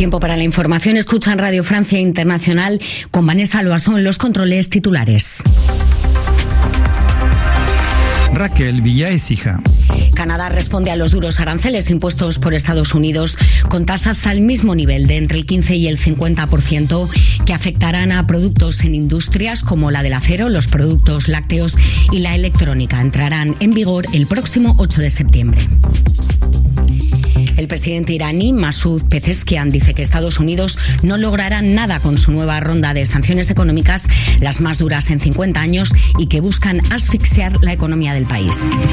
Tiempo para la información. Escuchan Radio Francia Internacional con Vanessa Loasón en los controles titulares. Raquel Villaécija. Canadá responde a los duros aranceles impuestos por Estados Unidos con tasas al mismo nivel de entre el 15 y el 50% que afectarán a productos en industrias como la del acero, los productos lácteos y la electrónica. Entrarán en vigor el próximo 8 de septiembre. El presidente iraní Masoud Pezeshkian dice que Estados Unidos no logrará nada con su nueva ronda de sanciones económicas, las más duras en 50 años, y que buscan asfixiar la economía del país.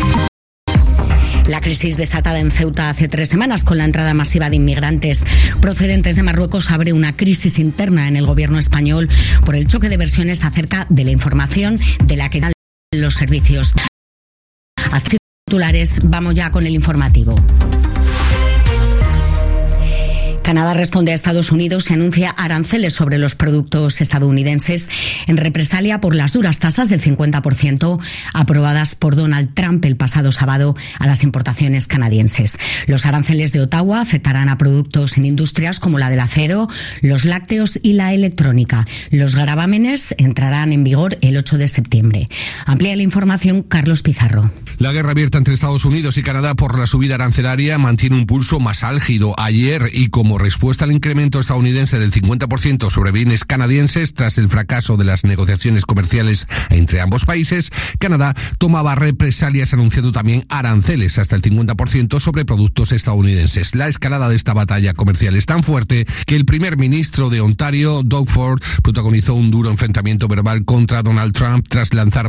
La crisis desatada en Ceuta hace 3 semanas con la entrada masiva de inmigrantes procedentes de Marruecos abre una crisis interna en el gobierno español por el choque de versiones acerca de la información de la que dan los servicios. Hasta titulares, vamos ya con el informativo. Canadá responde a Estados Unidos y anuncia aranceles sobre los productos estadounidenses en represalia por las duras tasas del 50% aprobadas por Donald Trump el pasado sábado a las importaciones canadienses. Los aranceles de Ottawa afectarán a productos en industrias como la del acero, los lácteos y la electrónica. Los gravámenes entrarán en vigor el 8 de septiembre. Amplía la información Carlos Pizarro. La guerra abierta entre Estados Unidos y Canadá por la subida arancelaria mantiene un pulso más álgido. Ayer, y como respuesta al incremento estadounidense del 50% sobre bienes canadienses tras el fracaso de las negociaciones comerciales entre ambos países, Canadá tomaba represalias anunciando también aranceles hasta el 50% sobre productos estadounidenses. La escalada de esta batalla comercial es tan fuerte que el primer ministro de Ontario, Doug Ford, protagonizó un duro enfrentamiento verbal contra Donald Trump tras lanzar